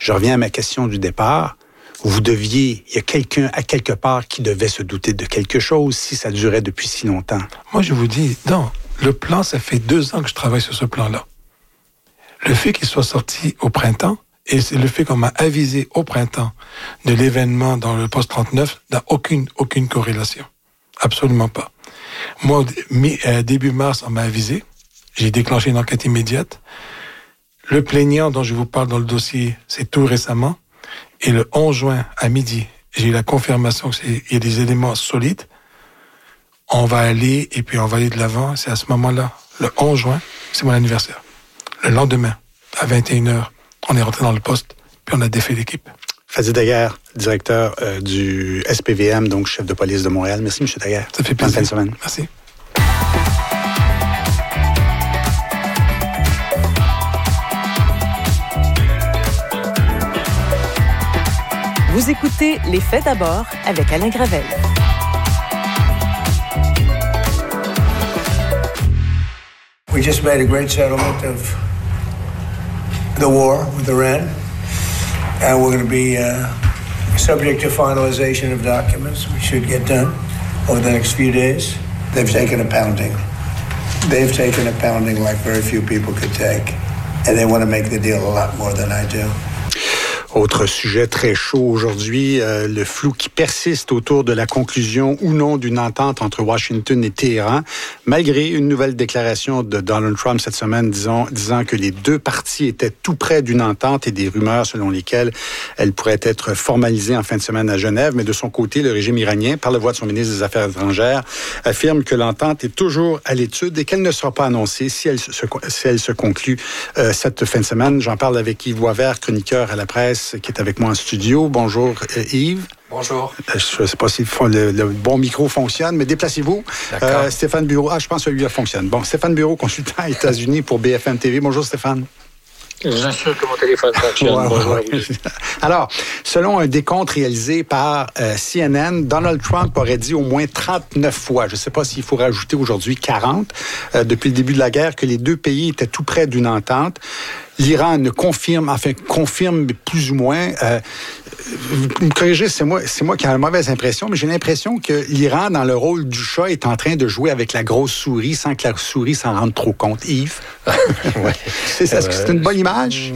Je reviens à ma question du départ. Il y a quelqu'un à quelque part qui devait se douter de quelque chose si ça durait depuis si longtemps. Moi, je vous dis, non, le plan, ça fait 2 ans que je travaille sur ce plan-là. Le fait qu'il soit sorti au printemps, et c'est le fait qu'on m'a avisé au printemps de l'événement dans le poste 39 n'a aucune corrélation. Absolument pas. Moi, début mars, on m'a avisé. J'ai déclenché une enquête immédiate. Le plaignant dont je vous parle dans le dossier, c'est tout récemment. Et le 11 juin, à midi, j'ai eu la confirmation qu'il y a des éléments solides. On va aller, et puis on va aller de l'avant. C'est à ce moment-là, le 11 juin, c'est mon anniversaire. Le lendemain, à 21h, on est rentré dans le poste, puis on a défait l'équipe. Fadi Daguerre, directeur du SPVM, donc chef de police de Montréal. Merci, M. Daguerre. Ça fait plaisir. Bonne fin de semaine. Merci. Vous écoutez Les Faits d'abord avec Alain Gravel. We just made a great settlement of the war with Iran, and we're going to be subject to finalization of documents. We should get done over the next few days. They've taken a pounding. They've taken a pounding like very few people could take, and they want to make the deal a lot more than I do. Autre sujet très chaud aujourd'hui, le flou qui persiste autour de la conclusion ou non d'une entente entre Washington et Téhéran, malgré une nouvelle déclaration de Donald Trump cette semaine disant que les deux parties étaient tout près d'une entente et des rumeurs selon lesquelles elle pourrait être formalisée en fin de semaine à Genève. Mais de son côté, le régime iranien, par la voix de son ministre des Affaires étrangères, affirme que l'entente est toujours à l'étude et qu'elle ne sera pas annoncée si elle se conclut cette fin de semaine. J'en parle avec Yves Boisvert, chroniqueur à la presse, qui est avec moi en studio. Bonjour Yves. Bonjour. Je ne sais pas si le bon micro fonctionne, mais déplacez-vous. Stéphane Bureau. Je pense que celui-là fonctionne. Bon, Stéphane Bureau, consultant aux États-Unis pour BFM TV. Bonjour Stéphane. J'assure que mon téléphone fonctionne. Bonjour. Alors, selon un décompte réalisé par CNN, Donald Trump aurait dit au moins 39 fois, je ne sais pas s'il faut rajouter aujourd'hui 40, depuis le début de la guerre, que les deux pays étaient tout près d'une entente. L'Iran confirme plus ou moins. Vous me corrigez, c'est moi qui ai la mauvaise impression, mais j'ai l'impression que l'Iran, dans le rôle du chat, est en train de jouer avec la grosse souris sans que la souris s'en rende trop compte. Yves? Ouais. Est-ce que c'est une bonne image?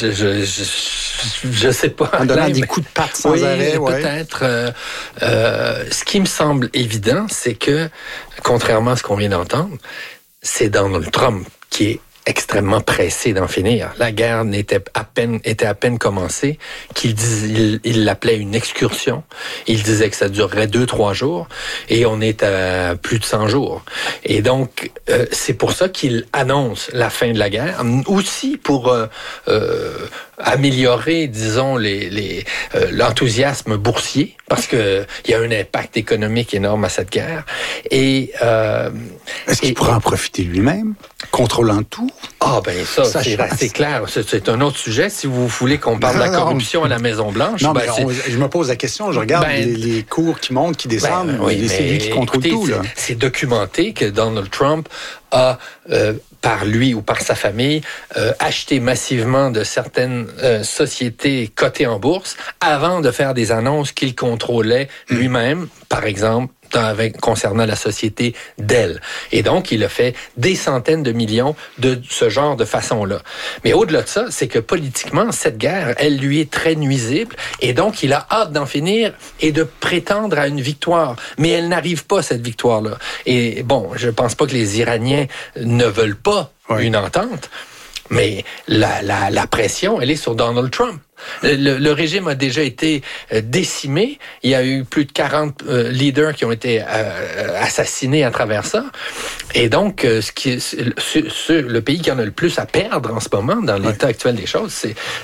Je sais pas. En donnant des coups de patte sans arrêt. Peut-être. Ce qui me semble évident, c'est que, contrairement à ce qu'on vient d'entendre, c'est Donald Trump qui est extrêmement pressé d'en finir. La guerre était à peine commencée, il l'appelait une excursion. Il disait que ça durerait 2-3 jours, et on est à plus de 100 jours. Et donc, c'est pour ça qu'il annonce la fin de la guerre, aussi pour améliorer, disons, l'enthousiasme boursier, parce que il y a un impact économique énorme à cette guerre. Et est-ce qu'il pourrait en profiter lui-même, contrôlant tout? Ah ben ça c'est clair. C'est un autre sujet. Si vous voulez qu'on parle de la corruption à la Maison-Blanche... Non, je me pose la question. Je regarde les cours qui montent, qui descendent. C'est lui qui contrôle tout. Là. C'est documenté que Donald Trump a... par lui ou par sa famille, acheté massivement de certaines sociétés cotées en bourse avant de faire des annonces qu'il contrôlait lui-même, par exemple, concernant la société Dell. Et donc, il a fait des centaines de millions de ce genre de façon-là. Mais au-delà de ça, c'est que politiquement, cette guerre, elle lui est très nuisible, et donc il a hâte d'en finir et de prétendre à une victoire. Mais elle n'arrive pas, cette victoire-là. Et bon, je pense pas que les Iraniens ne veulent pas une entente, mais la pression, elle est sur Donald Trump. Le régime a déjà été décimé. Il y a eu plus de 40 leaders qui ont été assassinés à travers ça. Et donc, le pays qui en a le plus à perdre en ce moment, dans l'état actuel des choses,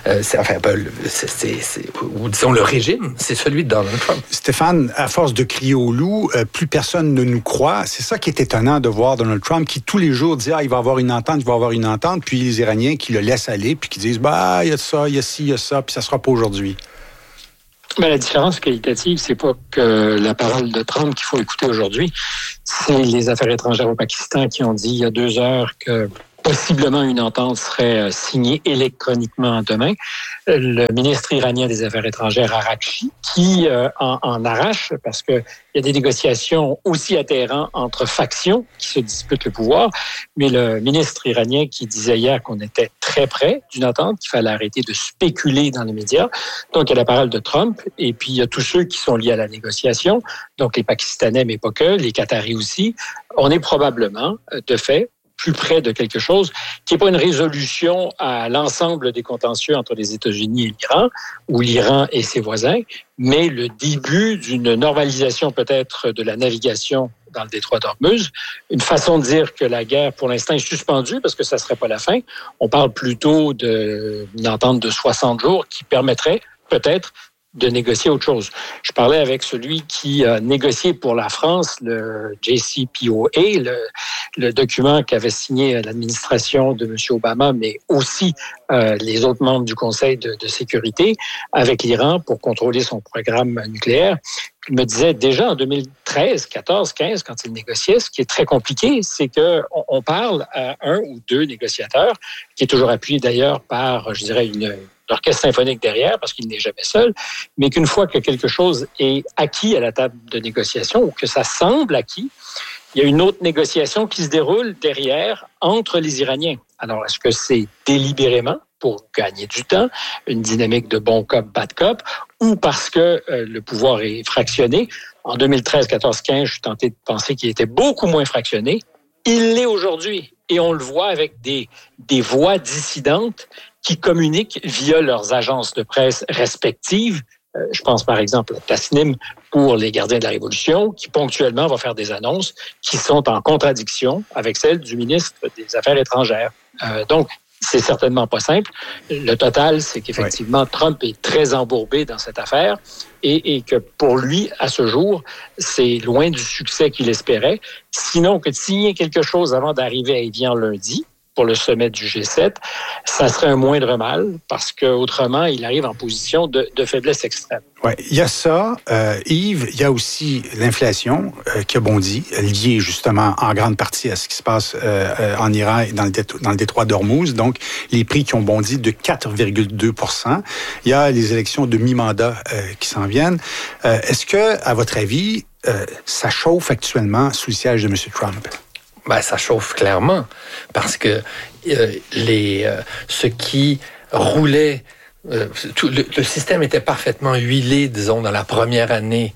ou disons le régime, c'est celui de Donald Trump. Stéphane, à force de crier au loup, plus personne ne nous croit. C'est ça qui est étonnant de voir Donald Trump qui tous les jours dit il va y avoir une entente, puis les Iraniens qui le laissent aller, puis qui disent il y a ça, il y a ci, il y a ça, puis ça sera pas aujourd'hui. Mais la différence qualitative, c'est pas que la parole de Trump qu'il faut écouter aujourd'hui, c'est les affaires étrangères au Pakistan qui ont dit il y a 2 heures que possiblement une entente serait signée électroniquement demain. Le ministre iranien des Affaires étrangères, Araghchi, qui en arrache parce qu'il y a des négociations aussi à Téhéran entre factions qui se disputent le pouvoir. Mais le ministre iranien qui disait hier qu'on était très près d'une entente, qu'il fallait arrêter de spéculer dans les médias. Donc, il y a la parole de Trump et puis il y a tous ceux qui sont liés à la négociation. Donc, les Pakistanais, mais pas que, les Qataris aussi. On est probablement, de fait, plus près de quelque chose qui n'est pas une résolution à l'ensemble des contentieux entre les États-Unis et l'Iran, ou l'Iran et ses voisins, mais le début d'une normalisation peut-être de la navigation dans le détroit d'Ormuz. Une façon de dire que la guerre, pour l'instant, est suspendue parce que ça ne serait pas la fin. On parle plutôt d'une entente de 60 jours qui permettrait peut-être de négocier autre chose. Je parlais avec celui qui a négocié pour la France le JCPOA, le document qu'avait signé l'administration de M. Obama, mais aussi les autres membres du Conseil de sécurité avec l'Iran pour contrôler son programme nucléaire. Il me disait déjà en 2013, 14, 15, quand il négociait, ce qui est très compliqué, c'est qu'on parle à un ou deux négociateurs, qui est toujours appuyé d'ailleurs par, je dirais, une orchestre symphonique derrière, parce qu'il n'est jamais seul, mais qu'une fois que quelque chose est acquis à la table de négociation, ou que ça semble acquis, il y a une autre négociation qui se déroule derrière entre les Iraniens. Alors, est-ce que c'est délibérément pour gagner du temps, une dynamique de bon cop, bad cop, ou parce que le pouvoir est fractionné? En 2013, 14, 15, je suis tenté de penser qu'il était beaucoup moins fractionné. Il l'est aujourd'hui. Et on le voit avec des voix dissidentes qui communiquent via leurs agences de presse respectives. Je pense par exemple à Tasnim pour les gardiens de la Révolution, qui ponctuellement va faire des annonces qui sont en contradiction avec celles du ministre des Affaires étrangères. Donc, c'est certainement pas simple. Le total, c'est qu'effectivement, Trump est très embourbé dans cette affaire et que pour lui, à ce jour, c'est loin du succès qu'il espérait. Sinon, que de signer quelque chose avant d'arriver à Évian lundi, pour le sommet du G7, ça serait un moindre mal parce qu'autrement, il arrive en position de faiblesse extrême. Oui, il y a ça, Yves, il y a aussi l'inflation qui a bondi, liée justement en grande partie à ce qui se passe en Iran et dans le détroit d'Ormuz. Donc, les prix qui ont bondi de 4,2 %. Il y a les élections de mi-mandat qui s'en viennent. Est-ce que, à votre avis, ça chauffe actuellement sous le siège de M. Trump? Ben, ça chauffe clairement parce que ce qui roulait, le système était parfaitement huilé, disons, dans la première année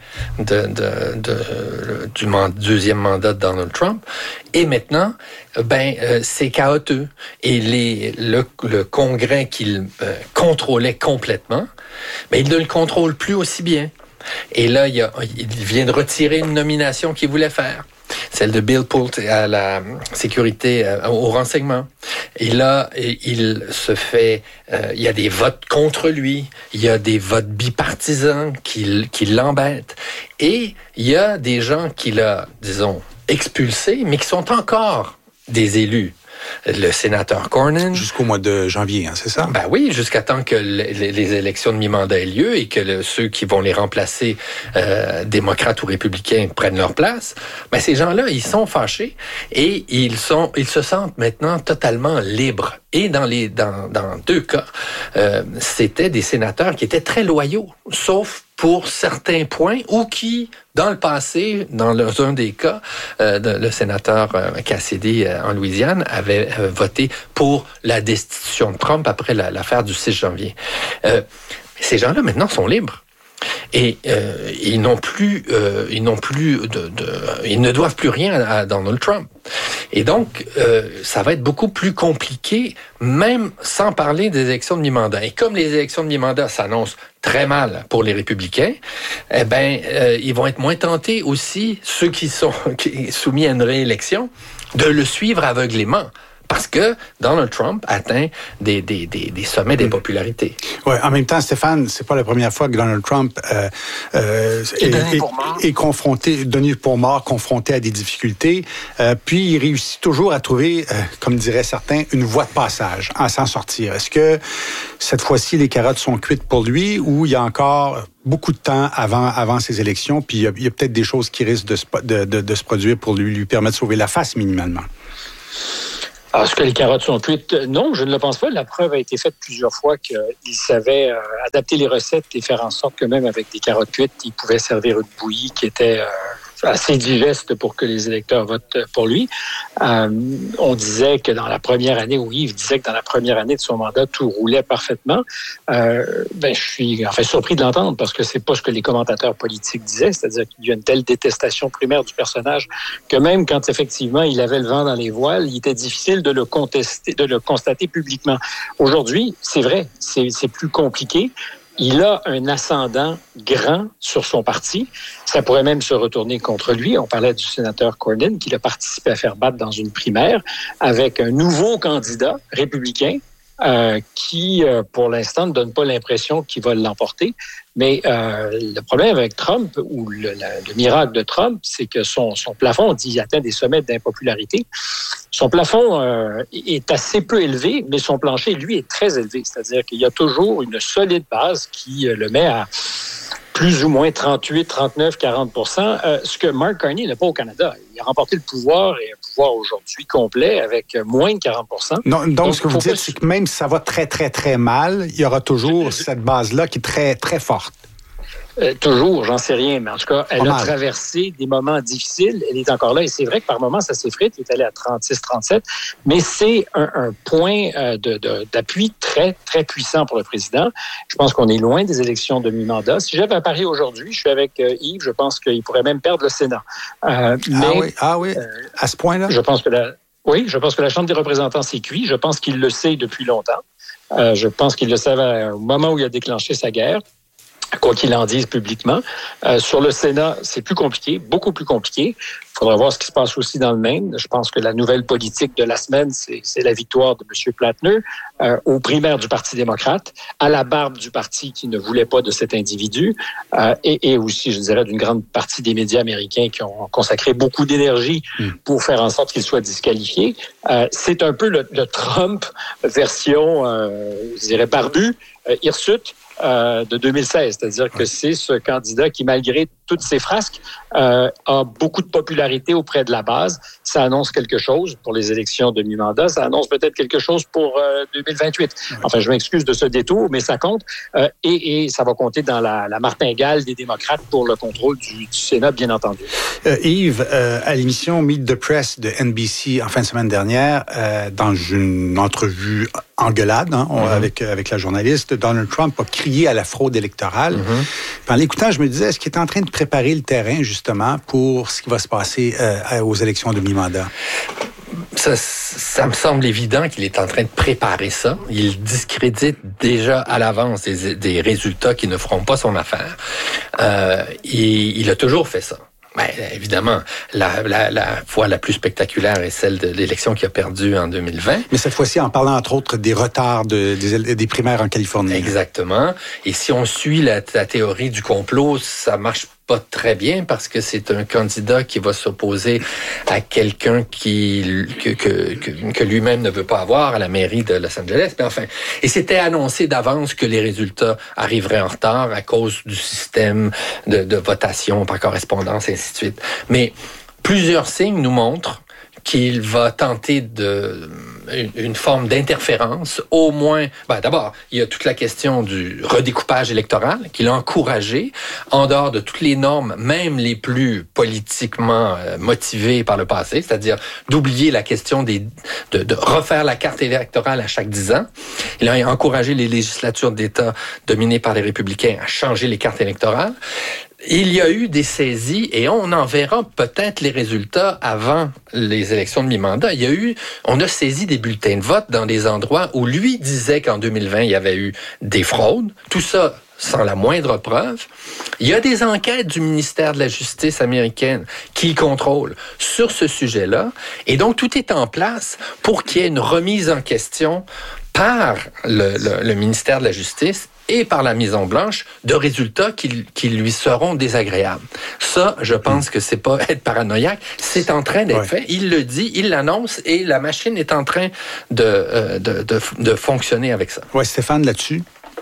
du deuxième mandat de Donald Trump. Et maintenant, c'est chaotique. Et le Congrès qu'il contrôlait complètement, il ne le contrôle plus aussi bien. Et là, il vient de retirer une nomination qu'il voulait faire. Celle de Bill Pulte à la sécurité, au renseignement. Et là, il y a des votes contre lui, il y a des votes bipartisans qui l'embêtent. Et il y a des gens qu'il a, disons, expulsés, mais qui sont encore des élus. Le sénateur Cornyn. Jusqu'au mois de janvier, c'est ça? Ben oui, jusqu'à temps que les élections de mi-mandat aient lieu et que ceux qui vont les remplacer, démocrates ou républicains, prennent leur place. Ben ces gens-là, ils sont fâchés et ils se sentent maintenant totalement libres. Et dans deux cas, c'était des sénateurs qui étaient très loyaux, sauf pour certains points, ou qui, dans le passé, dans un des cas, le sénateur Cassidy en Louisiane avait voté pour la destitution de Trump après l'affaire du 6 janvier. Ces gens-là, maintenant, sont libres. Et ils ne doivent plus rien à Donald Trump. Et donc, ça va être beaucoup plus compliqué, même sans parler des élections de mi-mandat. Et comme les élections de mi-mandat s'annoncent très mal pour les républicains, ils vont être moins tentés aussi, ceux qui sont soumis à une réélection, de le suivre aveuglément. Parce que Donald Trump atteint des sommets d'impopularité. Oui, en même temps, Stéphane, c'est pas la première fois que Donald Trump est confronté, donné pour mort, confronté à des difficultés. Puis il réussit toujours à trouver, comme diraient certains, une voie de passage, à s'en sortir. Est-ce que cette fois-ci, les carottes sont cuites pour lui ou il y a encore beaucoup de temps avant ces élections, puis il y a peut-être des choses qui risquent de se produire pour lui permettre de sauver la face minimalement? Alors, est-ce que les carottes sont cuites? Non, je ne le pense pas. La preuve a été faite plusieurs fois qu'il savait adapter les recettes et faire en sorte que même avec des carottes cuites, il pouvait servir une bouillie qui était assez digeste pour que les électeurs votent pour lui. On disait que dans la première année, oui, Yves disait que dans la première année de son mandat, tout roulait parfaitement. Je suis surpris de l'entendre parce que c'est pas ce que les commentateurs politiques disaient, c'est-à-dire qu'il y a une telle détestation primaire du personnage que même quand effectivement il avait le vent dans les voiles, il était difficile de le constater publiquement. Aujourd'hui, c'est vrai, c'est plus compliqué. Il a un ascendant grand sur son parti. Ça pourrait même se retourner contre lui. On parlait du sénateur Cornyn qui a participé à faire battre dans une primaire avec un nouveau candidat républicain qui, pour l'instant, ne donne pas l'impression qu'il va l'emporter. Mais le problème avec Trump, ou le miracle de Trump, c'est que son plafond, on dit, il atteint des sommets d'impopularité. Son plafond est assez peu élevé, mais son plancher, lui, est très élevé. C'est-à-dire qu'il y a toujours une solide base qui le met à plus ou moins 38, 39, 40%, ce que Mark Carney n'a pas au Canada. Il a remporté le pouvoir et un pouvoir aujourd'hui complet avec moins de 40%. Non, donc, ce que vous dites, c'est que même si ça va très, très, très mal, il y aura toujours cette base-là qui est très, très forte. Toujours, j'en sais rien, mais en tout cas, elle a traversé des moments difficiles. Elle est encore là, et c'est vrai que par moments, ça s'effrite. Il est allé à 36, 37, mais c'est un point d'appui très, très puissant pour le président. Je pense qu'on est loin des élections de mi-mandat. Si j'avais un pari aujourd'hui, je suis avec Yves, je pense qu'il pourrait même perdre le Sénat. À ce point-là? Je pense que la Chambre des représentants s'est cuite. Je pense qu'il le sait depuis longtemps. Je pense qu'il le savait au moment où il a déclenché sa guerre. Quoi qu'il en dise publiquement. Sur le Sénat, c'est plus compliqué, beaucoup plus compliqué. Il faudra voir ce qui se passe aussi dans le Maine. Je pense que la nouvelle politique de la semaine, c'est la victoire de M. Platner aux primaires du Parti démocrate, à la barbe du parti qui ne voulait pas de cet individu, et aussi, je dirais, d'une grande partie des médias américains qui ont consacré beaucoup d'énergie pour faire en sorte qu'il soit disqualifié. C'est un peu le Trump version, je dirais, barbu, hirsute, de 2016. C'est-à-dire que c'est ce candidat qui, malgré toutes ses frasques, a beaucoup de popularité auprès de la base. Ça annonce quelque chose pour les élections de mi-mandat. Ça annonce peut-être quelque chose pour 2028. Enfin, je m'excuse de ce détour, mais ça compte. Et ça va compter dans la martingale des démocrates pour le contrôle du Sénat, bien entendu. Yves, à l'émission Meet the Press de NBC en fin de semaine dernière, dans une entrevue engueulade avec la journaliste, Donald Trump a crié à la fraude électorale. En l'écoutant, je me disais, est-ce qu'il est en train de préparer le terrain, justement, pour ce qui va se passer aux élections de mi-mandat? Ça me semble évident qu'il est en train de préparer ça. Il discrédite déjà à l'avance des résultats qui ne feront pas son affaire. Il a toujours fait ça. Ben, évidemment, la fois la plus spectaculaire est celle de l'élection qu'il a perdue en 2020. Mais cette fois-ci, en parlant entre autres des retards des primaires en Californie. Exactement. Et si on suit la théorie du complot, ça marche pas très bien parce que c'est un candidat qui va s'opposer à quelqu'un que lui-même ne veut pas avoir à la mairie de Los Angeles. Mais enfin, et c'était annoncé d'avance que les résultats arriveraient en retard à cause du système de votation par correspondance et ainsi de suite. Mais plusieurs signes nous montrent qu'il va tenter une forme d'interférence, au moins. D'abord, il y a toute la question du redécoupage électoral qu'il a encouragé, en dehors de toutes les normes, même les plus politiquement motivées par le passé, c'est-à-dire d'oublier la question de refaire la carte électorale à chaque 10 ans. Il a encouragé les législatures d'État dominées par les républicains à changer les cartes électorales. Il y a eu des saisies et on en verra peut-être les résultats avant les élections de mi-mandat. On a saisi des bulletins de vote dans des endroits où lui disait qu'en 2020, il y avait eu des fraudes. Tout ça sans la moindre preuve. Il y a des enquêtes du ministère de la Justice américaine qui contrôle sur ce sujet-là. Et donc, tout est en place pour qu'il y ait une remise en question par le ministère de la Justice et par la Maison-Blanche de résultats qui lui seront désagréables. Ça, je pense que c'est pas être paranoïaque, c'est en train d'être fait. Il le dit, il l'annonce et la machine est en train de fonctionner avec ça. Oui, Stéphane, là-dessus?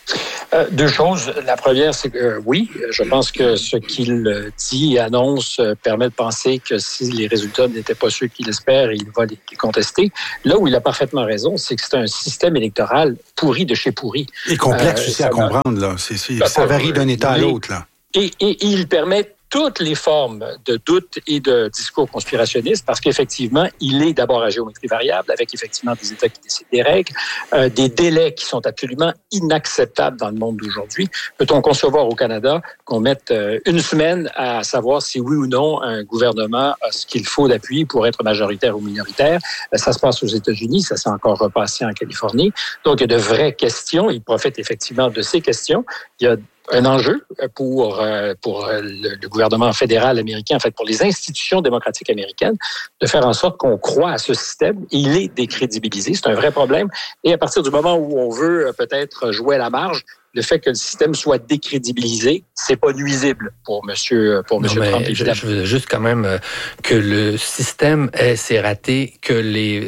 Deux choses. La première, c'est que oui, je pense que ce qu'il dit et annonce permet de penser que si les résultats n'étaient pas ceux qu'il espère, il va les contester. Là où il a parfaitement raison, c'est que c'est un système électoral pourri de chez pourri. Et complexe aussi à comprendre, là. Ça varie d'un État à l'autre, là. Et il permet toutes les formes de doute et de discours conspirationnistes, parce qu'effectivement, il est d'abord à géométrie variable, avec effectivement des États qui décident des règles, des délais qui sont absolument inacceptables dans le monde d'aujourd'hui. Peut-on concevoir au Canada qu'on mette une semaine à savoir si oui ou non un gouvernement a ce qu'il faut d'appui pour être majoritaire ou minoritaire? Ça se passe aux États-Unis, ça s'est encore repassé en Californie. Donc, il y a de vraies questions. Il profite effectivement de ces questions. Il y a un enjeu pour le gouvernement fédéral américain, en fait, pour les institutions démocratiques américaines, de faire en sorte qu'on croit à ce système. Il est décrédibilisé, c'est un vrai problème. Et à partir du moment où on veut peut-être jouer à la marge, le fait que le système soit décrédibilisé, c'est pas nuisible pour Monsieur Trump. Je veux juste quand même que le système ait ses ratés, que les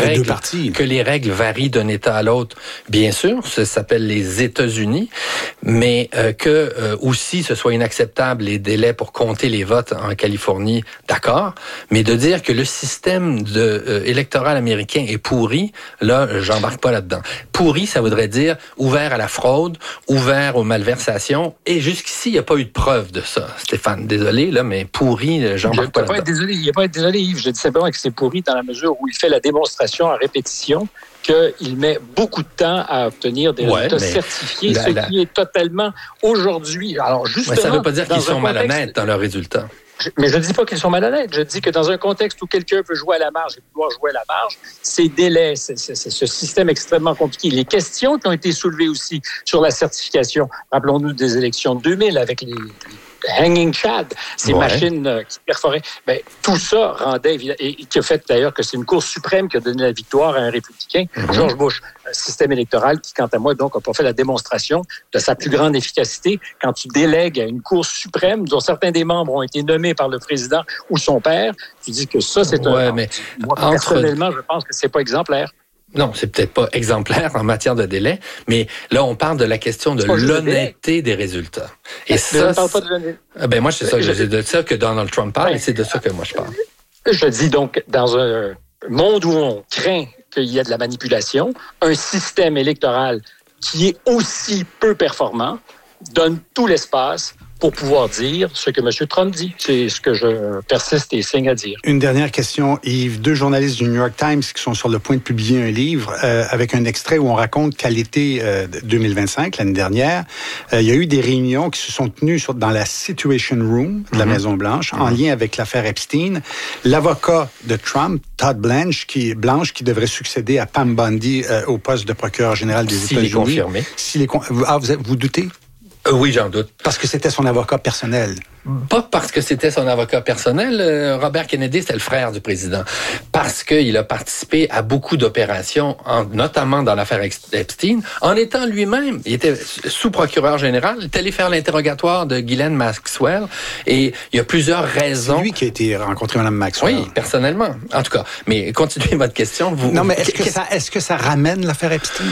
règles varient d'un État à l'autre. Bien sûr, ça s'appelle les États-Unis, mais que aussi ce soit inacceptable les délais pour compter les votes en Californie, d'accord. Mais de dire que le système électoral américain est pourri, là, j'embarque pas là-dedans. Pourri, ça voudrait dire ouvert à la fraude, ouvert aux malversations, et jusqu'ici, il n'y a pas eu de preuve de ça. Stéphane, désolé, là, mais pourri, j'embarque pas là-dedans. Il n'y a pas à être désolé, Yves. Je dis simplement que c'est pourri dans la mesure où il fait la démonstration à répétition qu'il met beaucoup de temps à obtenir des résultats certifiés, ce qui est totalement aujourd'hui. Alors, justement, ça ne veut pas dire qu'ils sont malhonnêtes dans leurs résultats. Mais je ne dis pas qu'ils sont malhonnêtes. Je dis que dans un contexte où quelqu'un peut jouer à la marge et pouvoir jouer à la marge, ces délais, c'est ce système extrêmement compliqué. Les questions qui ont été soulevées aussi sur la certification, rappelons-nous des élections de 2000 avec les Hanging Chad, ces machines qui perforaient. Ben, tout ça rendait évident, et qui a fait d'ailleurs que c'est une Cour suprême qui a donné la victoire à un républicain, George Bush. Un système électoral qui, quant à moi, donc, n'a pas fait la démonstration de sa plus grande efficacité. Quand tu délègues à une Cour suprême, dont certains des membres ont été nommés par le président ou son père, tu dis que ça, c'est un... Mais moi, personnellement, je pense que c'est pas exemplaire. Non, c'est peut-être pas exemplaire en matière de délai, mais là, on parle de la question de l'honnêteté des résultats. Et ça, parle pas de l'honnêteté. Moi, c'est de ça que Donald Trump parle, et c'est de ça que moi, je parle. Je dis donc, dans un monde où on craint qu'il y ait de la manipulation, un système électoral qui est aussi peu performant donne tout l'espace pour pouvoir dire ce que M. Trump dit. C'est ce que je persiste et signe à dire. Une dernière question, Yves. 2 journalistes du New York Times qui sont sur le point de publier un livre avec un extrait où on raconte qu'à l'été 2025, l'année dernière, il y a eu des réunions qui se sont tenues dans la Situation Room de la Maison-Blanche en lien avec l'affaire Epstein. L'avocat de Trump, Todd Blanche, qui devrait succéder à Pam Bondi au poste de procureur général des États-Unis. S'il est confirmé. Vous doutez? Oui, j'en doute. Parce que c'était son avocat personnel. Pas parce que c'était son avocat personnel. Robert Kennedy, c'était le frère du président. Parce qu'il a participé à beaucoup d'opérations, notamment dans l'affaire Epstein, en étant lui-même, il était sous-procureur général, il est allé faire l'interrogatoire de Ghislaine Maxwell, et il y a plusieurs raisons. C'est lui qui a été rencontré Mme Maxwell. Oui, personnellement. En tout cas. Mais continuez votre question. Non, mais est-ce que ça ramène l'affaire Epstein?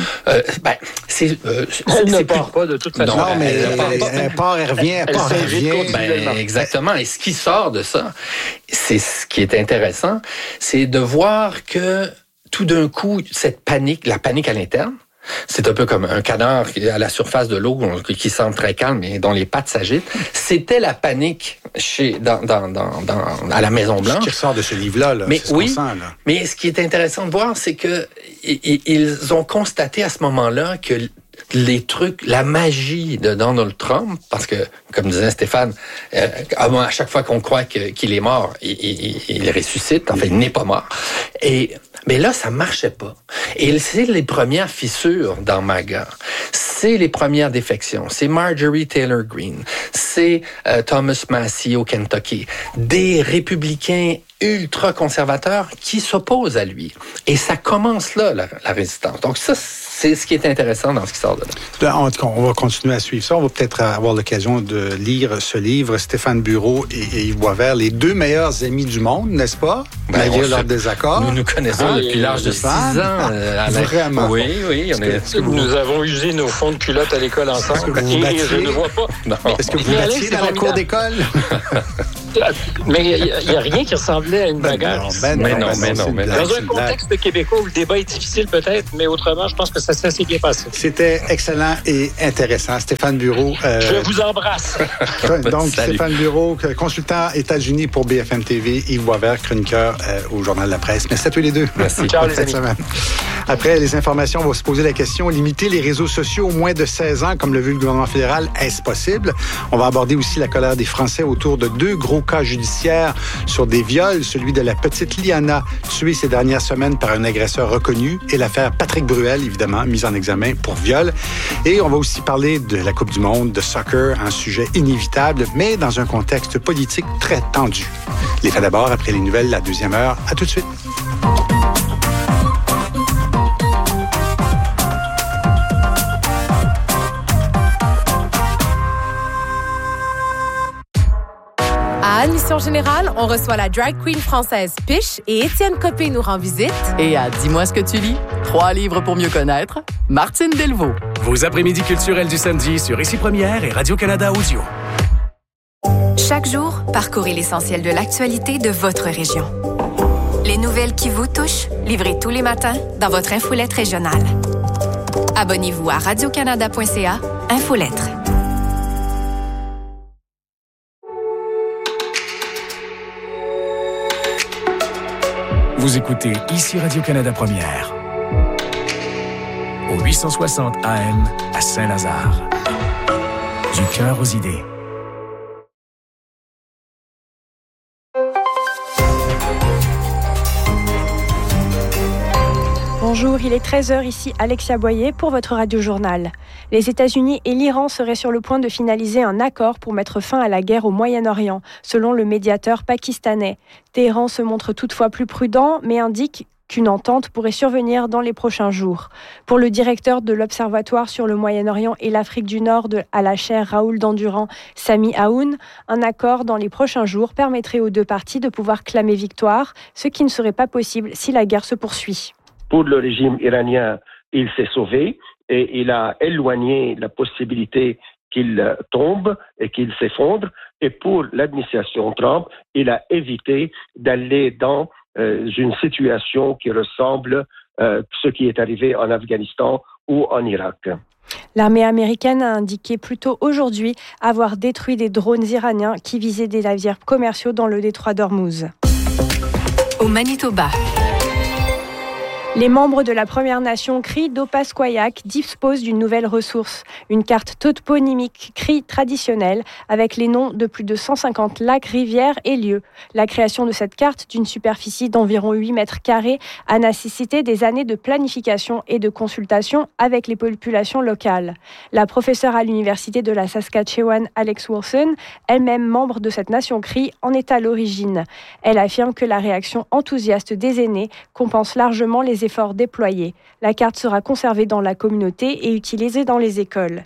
Elle ne part pas de toute façon. Non, mais elle part, elle revient, elle part, elle revient. Exactement. Et ce qui sort de ça, c'est ce qui est intéressant, c'est de voir que tout d'un coup, la panique à l'interne, c'est un peu comme un canard à la surface de l'eau qui semble très calme et dont les pattes s'agitent. C'était la panique à la Maison-Blanche. Ce qui ressort de ce livre-là, mais c'est ce qu'on sent, là. Mais ce qui est intéressant de voir, c'est que ils ont constaté à ce moment-là que la magie de Donald Trump, parce que, comme disait Stéphane, à chaque fois qu'on croit qu'il est mort, il ressuscite. En fait, il n'est pas mort. Mais là, ça marchait pas. Et c'est les premières fissures dans MAGA. C'est les premières défections. C'est Marjorie Taylor Greene. C'est Thomas Massie au Kentucky. Des républicains ultra-conservateurs qui s'opposent à lui. Et ça commence là, la résistance. Donc ça, c'est ce qui est intéressant dans ce qui sort de là. En tout cas, on va continuer à suivre ça. On va peut-être avoir l'occasion de lire ce livre, Stéphane Bureau et Yves Boisvert, les deux meilleurs amis du monde, n'est-ce pas? Malgré leur désaccord. Nous nous connaissons depuis l'âge de 6 ans. Vraiment? Oui. Nous avons usé nos fonds de culotte à l'école ensemble. Et je ne vois pas. Non. Est-ce que vous battiez dans la cour d'école? Mais il n'y a rien qui ressemblait à une bagarre. Mais non. Dans un contexte québécois où le débat est difficile peut-être, mais autrement, je pense que ça s'est assez bien passé. C'était excellent et intéressant. Stéphane Bureau. Je vous embrasse. Donc, Stéphane Bureau, consultant États-Unis pour BFM TV, Yves Boisvert, chroniqueur au Journal de la Presse. Merci à tous les deux. Merci. Ciao les amis. Après les informations, on va se poser la question, limiter les réseaux sociaux aux moins de 16 ans, comme le veut le gouvernement fédéral, est-ce possible? On va aborder aussi la colère des Français autour de 2 gros cas judiciaires sur des viols, celui de la petite Liana, tuée ces dernières semaines par un agresseur reconnu, et l'affaire Patrick Bruel, évidemment, mise en examen pour viol. Et on va aussi parler de la Coupe du monde, de soccer, un sujet inévitable, mais dans un contexte politique très tendu. Les faits d'abord, après les nouvelles, la deuxième heure. À tout de suite. À Admission Générale, on reçoit la drag queen française Piche et Étienne Copé nous rend visite. Et à Dis-moi ce que tu lis, 3 livres pour mieux connaître, Martine Delvaux. Vos après-midi culturels du samedi sur Ici Première et Radio-Canada Audio. Chaque jour, parcourez l'essentiel de l'actualité de votre région. Les nouvelles qui vous touchent, livrées tous les matins dans votre infolette régionale. Abonnez-vous à radiocanada.ca, Infolettre. Vous écoutez Ici Radio-Canada Première. Au 860 AM à Saint-Lazare. Du cœur aux idées. Bonjour, il est 13h ici, Alexia Boyer pour votre radio-journal. Les États-Unis et l'Iran seraient sur le point de finaliser un accord pour mettre fin à la guerre au Moyen-Orient, selon le médiateur pakistanais. Téhéran se montre toutefois plus prudent, mais indique qu'une entente pourrait survenir dans les prochains jours. Pour le directeur de l'Observatoire sur le Moyen-Orient et l'Afrique du Nord à la chaire Raoul Dandurand, Sami Aoun, un accord dans les prochains jours permettrait aux deux parties de pouvoir clamer victoire, ce qui ne serait pas possible si la guerre se poursuit. Pour le régime iranien, il s'est sauvé et il a éloigné la possibilité qu'il tombe et qu'il s'effondre. Et pour l'administration Trump, il a évité d'aller dans une situation qui ressemble à ce qui est arrivé en Afghanistan ou en Irak. L'armée américaine a indiqué plus tôt aujourd'hui avoir détruit des drones iraniens qui visaient des navires commerciaux dans le détroit d'Ormuz. Au Manitoba. Les membres de la Première Nation Cri d'Opasquayak disposent d'une nouvelle ressource, une carte toponymique Cri traditionnelle avec les noms de plus de 150 lacs, rivières et lieux. La création de cette carte, d'une superficie d'environ 8 mètres carrés, a nécessité des années de planification et de consultation avec les populations locales. La professeure à l'Université de la Saskatchewan, Alex Wilson, elle-même membre de cette Nation Cri, en est à l'origine. Elle affirme que la réaction enthousiaste des aînés compense largement les efforts déployés. La carte sera conservée dans la communauté et utilisée dans les écoles.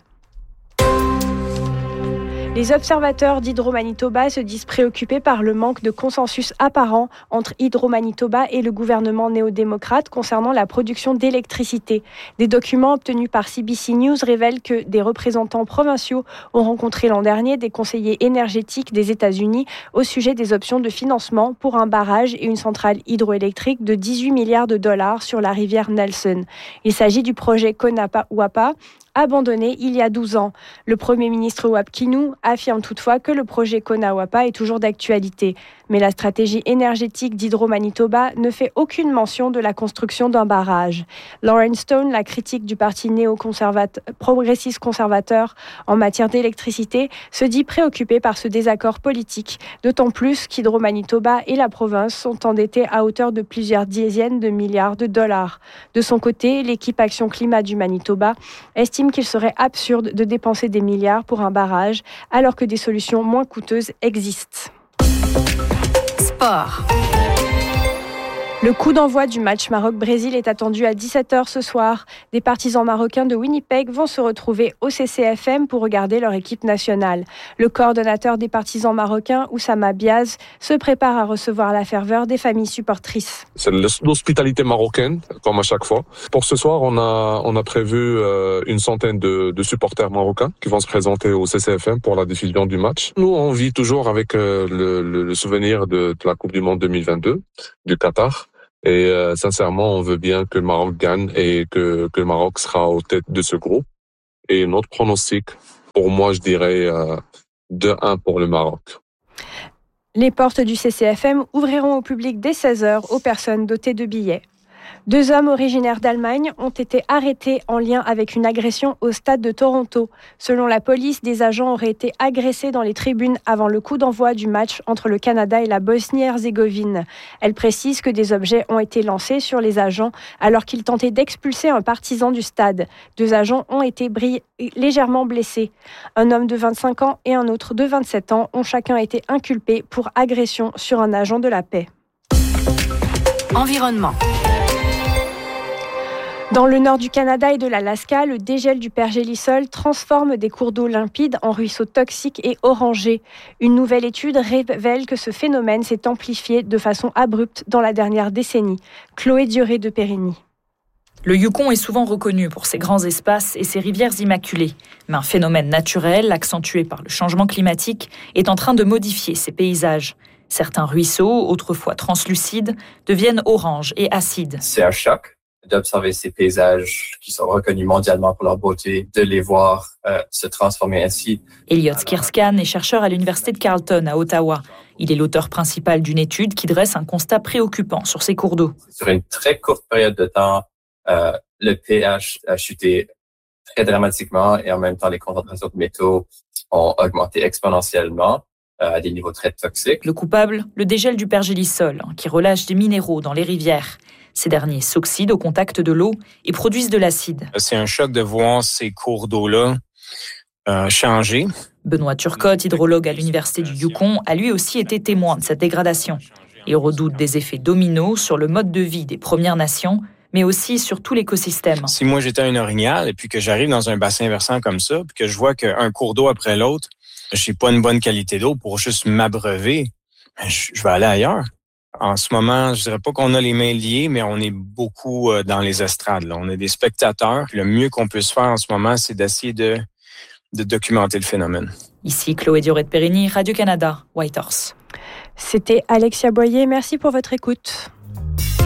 Les observateurs d'Hydro-Manitoba se disent préoccupés par le manque de consensus apparent entre Hydro-Manitoba et le gouvernement néo-démocrate concernant la production d'électricité. Des documents obtenus par CBC News révèlent que des représentants provinciaux ont rencontré l'an dernier des conseillers énergétiques des États-Unis au sujet des options de financement pour un barrage et une centrale hydroélectrique de 18 milliards de dollars sur la rivière Nelson. Il s'agit du projet Konapa-Wapa, abandonné il y a 12 ans. Le Premier ministre Wap Kinew affirme toutefois que le projet Konawapa est toujours d'actualité. Mais la stratégie énergétique d'Hydro-Manitoba ne fait aucune mention de la construction d'un barrage. Lauren Stone, la critique du parti progressiste conservateur en matière d'électricité, se dit préoccupée par ce désaccord politique, d'autant plus qu'Hydro-Manitoba et la province sont endettés à hauteur de plusieurs dizaines de milliards de dollars. De son côté, l'équipe Action Climat du Manitoba estime qu'il serait absurde de dépenser des milliards pour un barrage alors que des solutions moins coûteuses existent. Sport. Le coup d'envoi du match Maroc-Brésil est attendu à 17h ce soir. Des partisans marocains de Winnipeg vont se retrouver au CCFM pour regarder leur équipe nationale. Le coordonnateur des partisans marocains, Oussama Biaz, se prépare à recevoir la ferveur des familles supportrices. C'est l'hospitalité marocaine, comme à chaque fois. Pour ce soir, on a prévu une centaine de supporters marocains qui vont se présenter au CCFM pour la diffusion du match. Nous, on vit toujours avec le souvenir de la Coupe du Monde 2022 du Qatar. Et sincèrement, on veut bien que le Maroc gagne et que le Maroc sera aux têtes de ce groupe. Et notre pronostic, pour moi, je dirais 2-1 pour le Maroc. Les portes du CCFM ouvriront au public dès 16h aux personnes dotées de billets. 2 hommes originaires d'Allemagne ont été arrêtés en lien avec une agression au stade de Toronto. Selon la police, des agents auraient été agressés dans les tribunes avant le coup d'envoi du match entre le Canada et la Bosnie-Herzégovine. Elle précise que des objets ont été lancés sur les agents alors qu'ils tentaient d'expulser un partisan du stade. 2 agents ont été légèrement blessés. Un homme de 25 ans et un autre de 27 ans ont chacun été inculpés pour agression sur un agent de la paix. Environnement. Dans le nord du Canada et de l'Alaska, le dégel du pergélisol transforme des cours d'eau limpides en ruisseaux toxiques et orangés. Une nouvelle étude révèle que ce phénomène s'est amplifié de façon abrupte dans la dernière décennie. Chloé Dioré de Périgny. Le Yukon est souvent reconnu pour ses grands espaces et ses rivières immaculées. Mais un phénomène naturel, accentué par le changement climatique, est en train de modifier ces paysages. Certains ruisseaux, autrefois translucides, deviennent oranges et acides. C'est un choc d'observer ces paysages qui sont reconnus mondialement pour leur beauté, de les voir se transformer ainsi. Elliot Skirskan est chercheur à l'Université de Carleton à Ottawa. Il est l'auteur principal d'une étude qui dresse un constat préoccupant sur ces cours d'eau. Sur une très courte période de temps, le pH a chuté très dramatiquement et en même temps, les concentrations de métaux ont augmenté exponentiellement à des niveaux très toxiques. Le coupable, le dégel du pergélisol, qui relâche des minéraux dans les rivières. Ces derniers s'oxydent au contact de l'eau et produisent de l'acide. C'est un choc de voir ces cours d'eau-là changer. Benoît Turcotte, hydrologue à l'Université du Yukon, a lui aussi été témoin de cette dégradation. Il redoute des effets dominos sur le mode de vie des Premières Nations, mais aussi sur tout l'écosystème. Si moi j'étais un orignal et puis que j'arrive dans un bassin versant comme ça, puis que je vois qu'un cours d'eau après l'autre, je n'ai pas une bonne qualité d'eau pour juste m'abreuver, je vais aller ailleurs. En ce moment, je dirais pas qu'on a les mains liées, mais on est beaucoup dans les estrades. Là. On est des spectateurs. Le mieux qu'on puisse faire en ce moment, c'est d'essayer de documenter le phénomène. Ici, Chloé Dioré de Périgny, Radio-Canada, Whitehorse. C'était Alexia Boyer. Merci pour votre écoute.